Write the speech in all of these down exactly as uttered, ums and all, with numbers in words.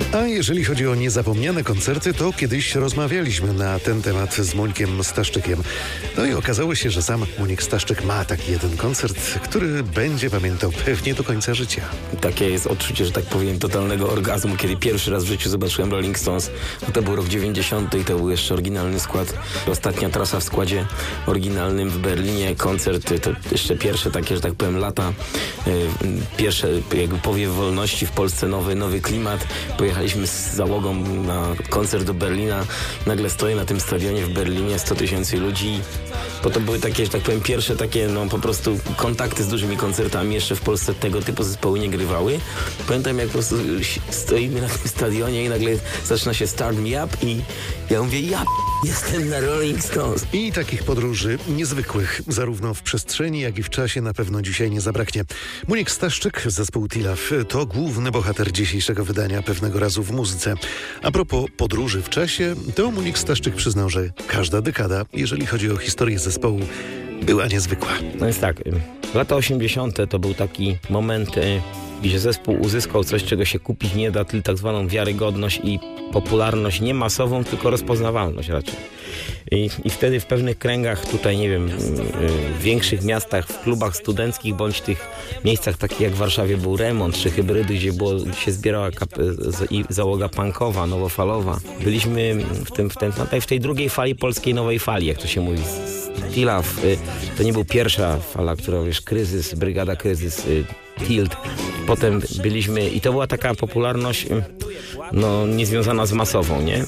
A jeżeli chodzi o niezapomniane koncerty, to kiedyś rozmawialiśmy na ten temat z Mońkiem Staszczykiem. No i okazało się, że sam Monik Staszczyk ma taki jeden koncert, który będzie pamiętał pewnie do końca życia. Takie jest odczucie, że tak powiem, totalnego orgazmu, kiedy pierwszy raz w życiu zobaczyłem Rolling Stones. To był rok dziewięćdziesiąty i to był jeszcze oryginalny skład. Ostatnia trasa w składzie oryginalnym w Berlinie. Koncert, to jeszcze pierwsze takie, że tak powiem, lata. Pierwsze jakby powiew wolności w Polsce, nowy, nowy klimat. Pojechaliśmy z załogą na koncert do Berlina. Nagle stoję na tym stadionie w Berlinie, sto tysięcy ludzi. Bo to były takie, że tak powiem, pierwsze takie, no po prostu kontakty z dużymi koncertami. Jeszcze w Polsce tego typu zespoły nie grywały. Pamiętam, jak po prostu stoimy na tym stadionie i nagle zaczyna się Start Me Up i ja mówię, ja jestem na Rolling Stones. I takich podróży niezwykłych, zarówno w przestrzeni, jak i w czasie na pewno dzisiaj nie zabraknie. Monik Staszczyk, zespół Tilaf, to główny bohater dzisiejszego wydania Pewnego razu w muzyce. A propos podróży w czasie, to Monik Staszczyk przyznał, że każda dekada, jeżeli chodzi o historię zespołu, była niezwykła. No jest tak, lata osiemdziesiąte to był taki moment, gdzie zespół uzyskał coś, czego się kupić nie da, czyli tak zwaną wiarygodność i popularność nie masową, tylko rozpoznawalność raczej. I, I wtedy w pewnych kręgach, tutaj nie wiem, w większych miastach, w klubach studenckich, bądź tych miejscach takich jak w Warszawie był Remont, czy Hybrydy, gdzie było, się zbierała kap- załoga punkowa, nowofalowa. Byliśmy w, tym, w, tym, w tej drugiej fali polskiej nowej fali, jak to się mówi. Tilaf, to nie był pierwsza fala, która, wiesz, kryzys, brygada kryzys, Tilt. Potem byliśmy i to była taka popularność no, niezwiązana z masową, nie?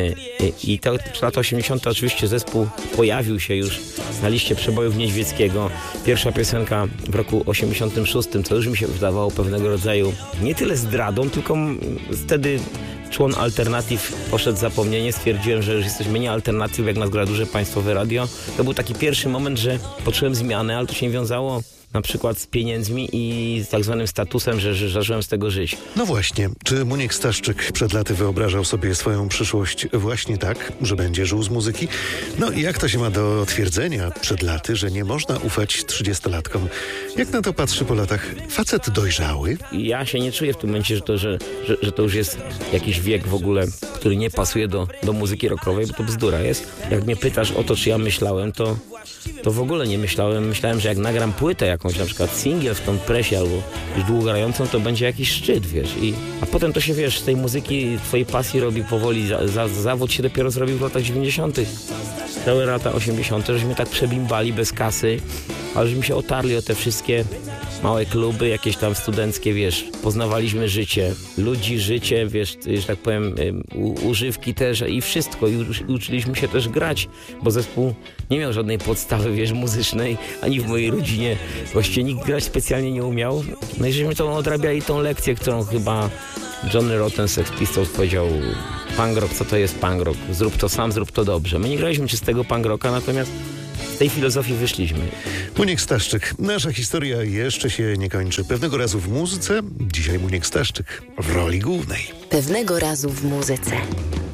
I to w latach osiemdziesiątych oczywiście zespół pojawił się już na liście przebojów Niedźwieckiego. Pierwsza piosenka w roku osiemdziesiątym szóstym, co już mi się wydawało pewnego rodzaju nie tyle zdradą, tylko wtedy człon Alternatyw poszedł w zapomnienie. Stwierdziłem, że już jesteśmy nie Alternatyw, jak nas gra duże państwowe radio. To był taki pierwszy moment, że poczułem zmianę, ale to się nie wiązało na przykład z pieniędzmi i z tak zwanym statusem, że, że zacząłem z tego żyć. No właśnie, czy Monik Staszczyk przed laty wyobrażał sobie swoją przyszłość właśnie tak, że będzie żył z muzyki? No i jak to się ma do twierdzenia przed laty, że nie można ufać trzydziestolatkom? Jak na to patrzy po latach facet dojrzały? Ja się nie czuję w tym momencie, że to, że, że, że to już jest jakiś wiek w ogóle, który nie pasuje do, do muzyki rockowej, bo to bzdura jest. Jak mnie pytasz o to, czy ja myślałem, to to w ogóle nie myślałem. Myślałem, że jak nagram płytę jakąś, na przykład singiel w tą presie albo już długogrającą, to będzie jakiś szczyt, wiesz. I, a potem to się, wiesz, z tej muzyki, twojej pasji robi powoli. Za, za, zawód się dopiero zrobił w latach dziewięćdziesiątych. Całe lata osiemdziesiąte, żeśmy tak przebimbali bez kasy, ale żeśmy się otarli o te wszystkie małe kluby, jakieś tam studenckie, wiesz, poznawaliśmy życie, ludzi, życie, wiesz, że tak powiem, u, używki też i wszystko. I uczyliśmy się też grać, bo zespół nie miał żadnej podstawy, wiesz, muzycznej, ani w mojej rodzinie właściwie nikt grać specjalnie nie umiał. No i żeśmy tą odrabiali tą lekcję, którą chyba Johnny Rotten, Sex Pistols powiedział: punk rock, co to jest punk rock? Zrób to sam, zrób to dobrze. My nie graliśmy czystego punk rocka, natomiast z tej filozofii wyszliśmy. Monik Staszczyk. Nasza historia jeszcze się nie kończy. Pewnego razu w muzyce, dzisiaj Monik Staszczyk w roli głównej. Pewnego razu w muzyce.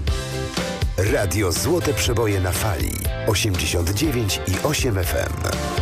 Radio Złote Przeboje na fali osiemdziesiąt dziewięć i osiem F M.